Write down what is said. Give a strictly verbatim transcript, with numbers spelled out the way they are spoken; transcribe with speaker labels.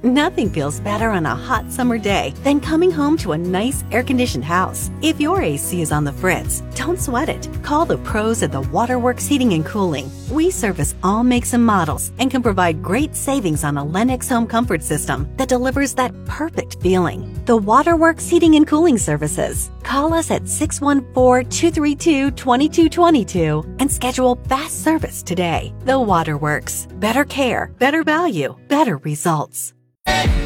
Speaker 1: Nothing feels better on a hot summer day than coming home to a nice air-conditioned house. If your A C is on the fritz, don't sweat it. Call the pros at the Waterworks Heating and Cooling. We service all makes and models and can provide great savings on a Lennox home comfort system that delivers that perfect feeling. The Waterworks Heating and Cooling Services. Call us at six one four, two three two, two two two two and schedule fast service today. The Waterworks. Better care, better value, better results.